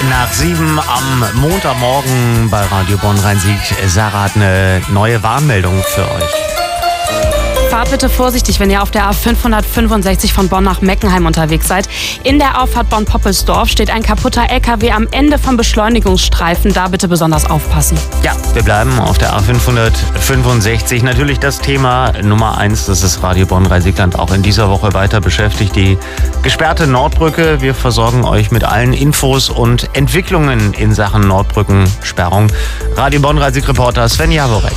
Nach 7 am Montagmorgen bei Radio Bonn-Rhein-Sieg. Sarah hat eine neue Warnmeldung für euch. Fahrt bitte vorsichtig, wenn ihr auf der A565 von Bonn nach Meckenheim unterwegs seid. In der Auffahrt Bonn-Poppelsdorf steht ein kaputter LKW am Ende vom Beschleunigungsstreifen. Da bitte besonders aufpassen. Ja, wir bleiben auf der A565. Natürlich das Thema Nummer 1, das ist Radio Bonn-Rhein-Sieg-Land auch in dieser Woche weiter beschäftigt. Die gesperrte Nordbrücke. Wir versorgen euch mit allen Infos und Entwicklungen in Sachen Nordbrückensperrung. Radio Bonn-Rhein-Sieg-Reporter Sven Jaworek.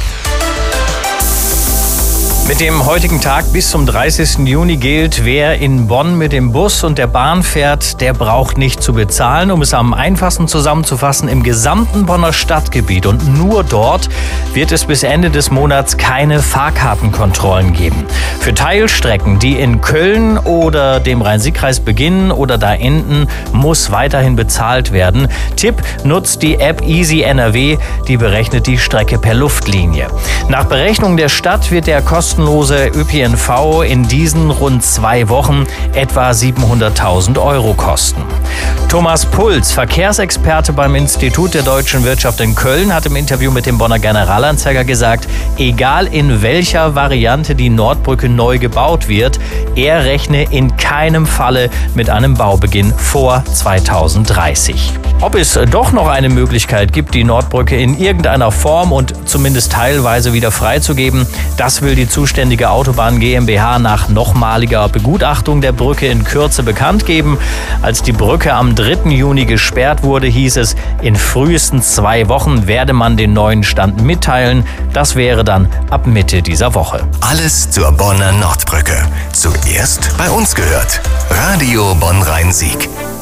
Mit dem heutigen Tag bis zum 30. Juni gilt, wer in Bonn mit dem Bus und der Bahn fährt, der braucht nicht zu bezahlen. Um es am einfachsten zusammenzufassen, im gesamten Bonner Stadtgebiet und nur dort wird es bis Ende des Monats keine Fahrkartenkontrollen geben. Für Teilstrecken, die in Köln oder dem Rhein-Sieg-Kreis beginnen oder da enden, muss weiterhin bezahlt werden. Tipp: nutzt die App Easy NRW, die berechnet die Strecke per Luftlinie. Nach Berechnung der Stadt wird der kostenlose ÖPNV in diesen rund 2 Wochen etwa 700.000 € kosten. Thomas Puls, Verkehrsexperte beim Institut der deutschen Wirtschaft in Köln, hat im Interview mit dem Bonner Generalanzeiger gesagt, egal in welcher Variante die Nordbrücke neu gebaut wird, er rechne in keinem Falle mit einem Baubeginn vor 2030. Ob es doch noch eine Möglichkeit gibt, die Nordbrücke in irgendeiner Form und zumindest teilweise wieder freizugeben, das will die zuständige Autobahn GmbH nach nochmaliger Begutachtung der Brücke in Kürze bekannt geben. Als die Brücke am 3. Juni gesperrt wurde, hieß es, in frühestens 2 Wochen werde man den neuen Stand mitteilen. Das wäre dann ab Mitte dieser Woche. Alles zur Bonner Nordbrücke. Zuerst bei uns gehört. Radio Bonn-Rhein-Sieg.